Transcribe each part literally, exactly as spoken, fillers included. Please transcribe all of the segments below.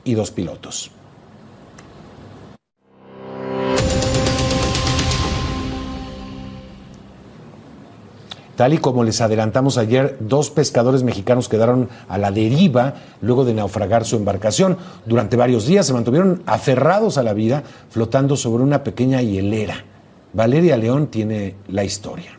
y dos pilotos. Tal y como les adelantamos ayer, dos pescadores mexicanos quedaron a la deriva luego de naufragar su embarcación. Durante varios días se mantuvieron aferrados a la vida, flotando sobre una pequeña hielera. Valeria León tiene la historia.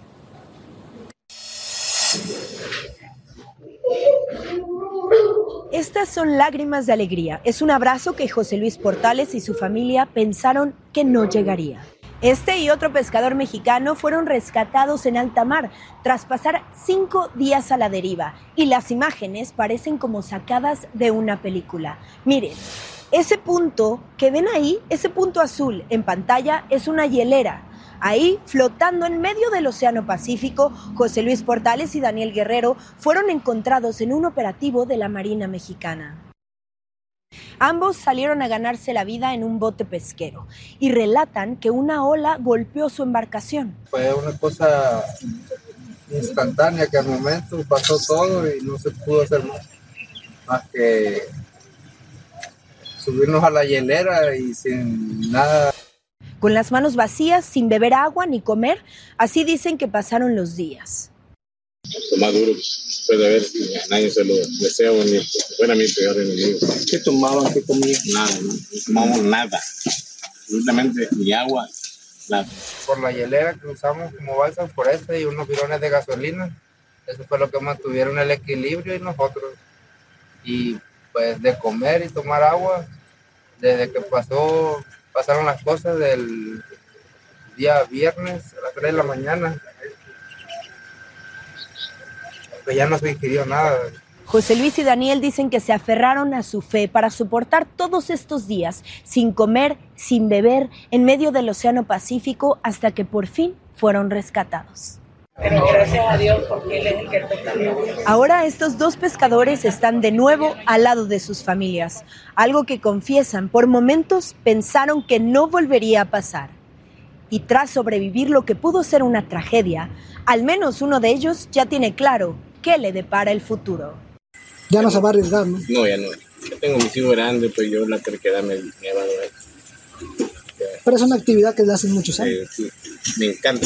Estas son lágrimas de alegría. Es un abrazo que José Luis Portales y su familia pensaron que no llegaría. Este y otro pescador mexicano fueron rescatados en alta mar tras pasar cinco días a la deriva y las imágenes parecen como sacadas de una película. Miren, ese punto que ven ahí, ese punto azul en pantalla es una hielera. Ahí, flotando en medio del Océano Pacífico, José Luis Portales y Daniel Guerrero fueron encontrados en un operativo de la Marina Mexicana. Ambos salieron a ganarse la vida en un bote pesquero y relatan que una ola golpeó su embarcación. Fue una cosa instantánea que al momento pasó todo y no se pudo hacer más, más que subirnos a la hielera y sin nada. Con las manos vacías, sin beber agua ni comer, así dicen que pasaron los días. Lo más duro puede haber, a nadie se lo deseo, ni fuera mi peor enemigo. ¿Qué tomaban? ¿Qué comían? Nada, no, no tomamos nada, absolutamente ni agua, nada. Por la hielera que usamos como balsa por este y unos bidones de gasolina, eso fue lo que mantuvieron el equilibrio y nosotros. Y pues de comer y tomar agua, desde que pasó, pasaron las cosas del día viernes a las tres de la mañana, que ya no se ingirió nada. José Luis y Daniel dicen que se aferraron a su fe para soportar todos estos días sin comer, sin beber, en medio del Océano Pacífico hasta que por fin fueron rescatados. Pero gracias a Dios porque Él es el que toca. Ahora estos dos pescadores están de nuevo al lado de sus familias, algo que confiesan por momentos pensaron que no volvería a pasar. Y tras sobrevivir lo que pudo ser una tragedia, al menos uno de ellos ya tiene claro qué le depara el futuro. Ya no se va a arriesgar, ¿no? No, ya no. Yo tengo mis hijos grandes, pues yo la terquedad me, me va a dar. Pero es una actividad que le hacen muchos años. Sí, sí, me encanta.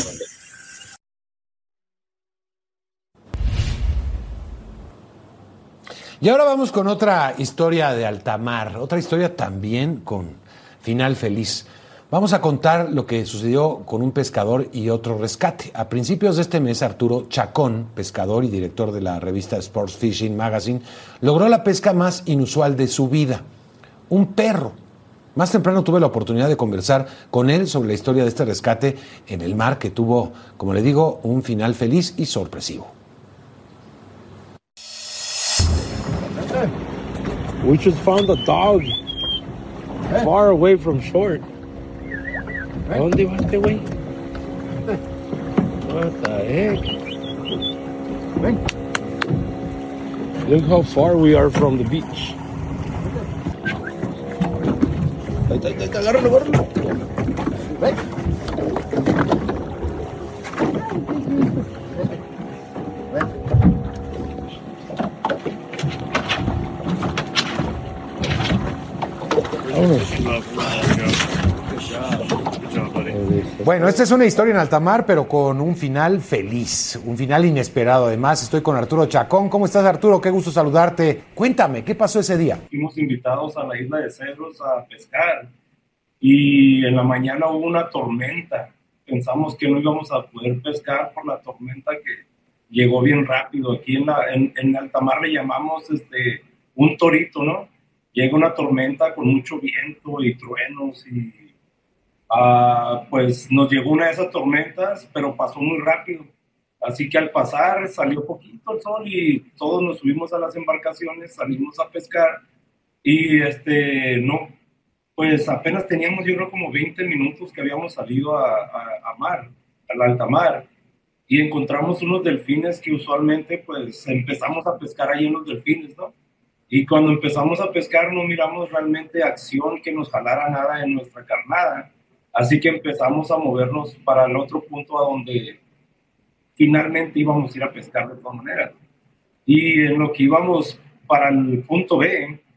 Y ahora vamos con otra historia de alta mar, otra historia también con final feliz. Vamos a contar lo que sucedió con un pescador y otro rescate. A principios de este mes, Arturo Chacón, pescador y director de la revista Sports Fishing Magazine, logró la pesca más inusual de su vida, un perro. Más temprano tuve la oportunidad de conversar con él sobre la historia de este rescate en el mar que tuvo, como le digo, un final feliz y sorpresivo. We just found a dog far away from shore. ¿A dónde va este güey? What the heck? Look how far we are from the beach. Agárralo, agárralo. Bueno, esta es una historia en alta mar, pero con un final feliz, un final inesperado. Además, estoy con Arturo Chacón. ¿Cómo estás, Arturo? Qué gusto saludarte. Cuéntame, ¿qué pasó ese día? Fuimos invitados a la isla de Cedros a pescar y en la mañana hubo una tormenta. Pensamos que no íbamos a poder pescar por la tormenta que llegó bien rápido. Aquí en, la, en, en alta mar le llamamos este, un torito, ¿no? Llega una tormenta con mucho viento y truenos y Uh, pues nos llegó una de esas tormentas, pero pasó muy rápido. Así que al pasar salió poquito el sol y todos nos subimos a las embarcaciones, salimos a pescar y este, no, pues apenas teníamos yo creo como veinte minutos que habíamos salido a, a, a mar, a la alta mar, y encontramos unos delfines que usualmente pues empezamos a pescar ahí en los delfines, ¿no? Y cuando empezamos a pescar no miramos realmente acción que nos jalara nada en nuestra carnada. Así que empezamos a movernos para el otro punto a donde finalmente íbamos a ir a pescar de todas maneras. Y en lo que íbamos para el punto B,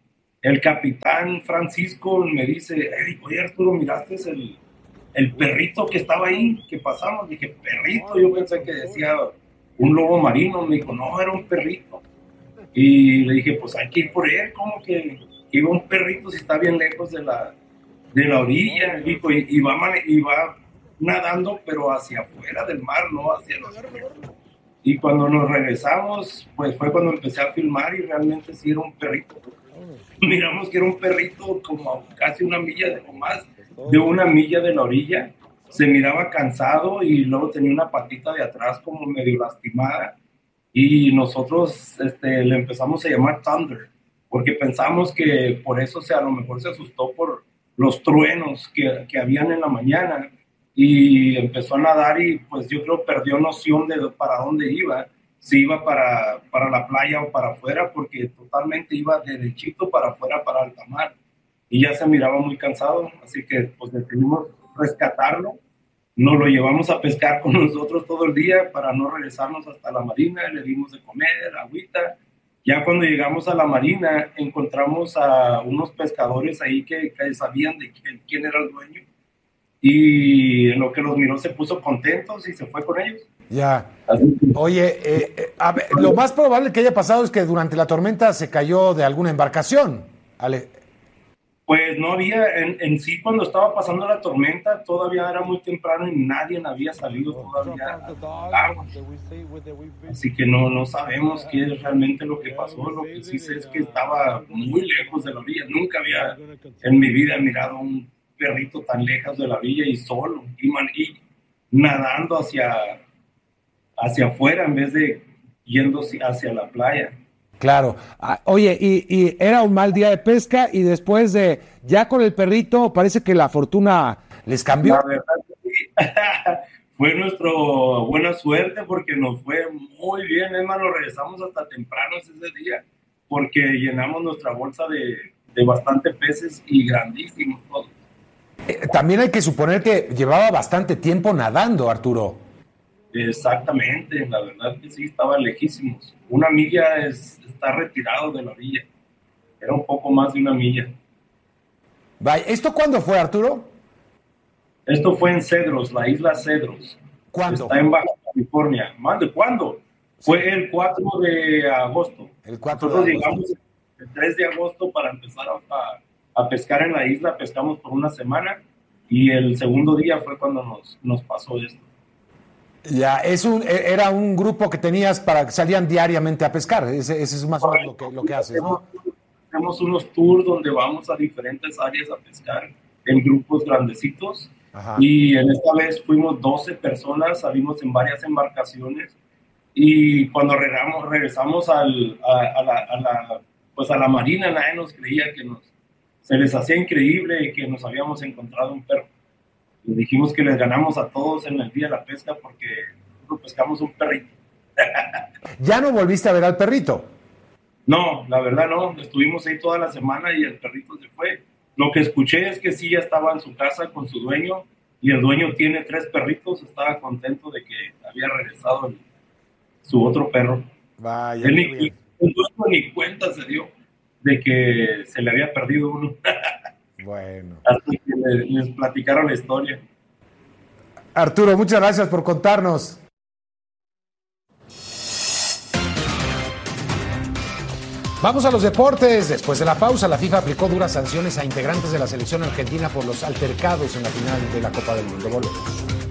el capitán Francisco me dice, hey, oye Arturo, ¿miraste el, el perrito que estaba ahí, que pasamos? Dije, perrito, yo pensé que decía un lobo marino. Me dijo, no, era un perrito. Y le dije, pues hay que ir por él, ¿cómo que, que iba un perrito si está bien lejos de la, de la orilla? Dijo, y, y, va, y va nadando, pero hacia afuera del mar, no hacia los ríos. Y cuando nos regresamos, pues fue cuando empecé a filmar y realmente sí era un perrito. Miramos que era un perrito como a casi una milla de, o más de una milla de la orilla. Se miraba cansado y luego tenía una patita de atrás como medio lastimada. Y nosotros este, le empezamos a llamar Thunder, porque pensamos que por eso se, a lo mejor se asustó por los truenos que, que habían en la mañana. Y empezó a nadar y pues yo creo perdió noción de para dónde iba, si iba para, para la playa o para afuera, porque totalmente iba derechito para afuera, para alta mar, y ya se miraba muy cansado, así que pues decidimos rescatarlo, nos lo llevamos a pescar con nosotros todo el día para no regresarnos hasta la marina, le dimos de comer, agüita. Ya cuando llegamos a la marina encontramos a unos pescadores ahí que, que sabían de quién, quién era el dueño, y en lo que los miró se puso contentos y se fue con ellos. Ya. Oye, eh, eh, a ver, lo más probable que haya pasado es que durante la tormenta se cayó de alguna embarcación. Ale. Pues no había, en, en sí cuando estaba pasando la tormenta todavía era muy temprano y nadie había salido todavía al agua. Así que no, no sabemos qué es realmente lo que pasó. Lo que sí sé es que estaba muy lejos de la orilla. Nunca había en mi vida mirado un perrito tan lejos de la orilla y solo, y, man, y nadando hacia, hacia afuera en vez de yendo hacia la playa. Claro. Ah, oye, y, y era un mal día de pesca y después de, ya con el perrito, parece que la fortuna les cambió. La verdad que sí. Fue nuestra buena suerte porque nos fue muy bien, es más, nos regresamos hasta temprano ese día porque llenamos nuestra bolsa de, de bastante peces y grandísimos todos. Eh, también hay que suponer que llevaba bastante tiempo nadando, Arturo. Exactamente, la verdad que sí, estaba lejísimos. Una milla es, está retirado de la orilla. Era un poco más de una milla. Vaya, ¿esto cuándo fue, Arturo? Esto fue en Cedros, la isla Cedros. ¿Cuándo? Está en Baja California. ¿Mande cuándo? Sí. Fue el cuatro de agosto. El cuatro Nosotros de agosto. llegamos el tres de agosto para empezar a, a pescar en la isla. Pescamos por una semana y el segundo día fue cuando nos, nos pasó esto. Ya, es un, era un grupo que tenías para que salían diariamente a pescar. Ese, ese es más o menos lo que, lo que haces, ¿no? Tenemos unos tours donde vamos a diferentes áreas a pescar en grupos grandecitos. Ajá. Y en esta vez fuimos doce personas, salimos en varias embarcaciones y cuando regresamos, regresamos al, a, a, la, a, la, pues a la marina, nadie nos creía que nos, se les hacía increíble que nos habíamos encontrado un perro. Les dijimos que les ganamos a todos en el día de la pesca porque nosotros pescamos un perrito. ¿Ya no volviste a ver al perrito? No, la verdad no. Estuvimos ahí toda la semana y el perrito se fue. Lo que escuché es que sí, ya estaba en su casa con su dueño y el dueño tiene tres perritos. Estaba contento de que había regresado el, su otro perro. Vaya, Él ni, el dueño ni cuenta se dio de que se le había perdido uno. Bueno. Así que les, les platicaron la historia. Arturo, muchas gracias por contarnos. Vamos a los deportes. Después de la pausa, la FIFA aplicó duras sanciones a integrantes de la selección argentina por los altercados en la final de la Copa del Mundo. Volvemos.